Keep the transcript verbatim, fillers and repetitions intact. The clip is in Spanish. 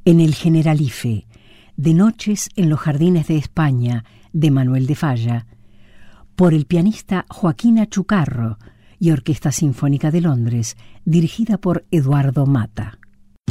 en el Generalife, de Noches en los Jardines de España, de Manuel de Falla, por el pianista Joaquín Achucarro y Orquesta Sinfónica de Londres, dirigida por Eduardo Mata.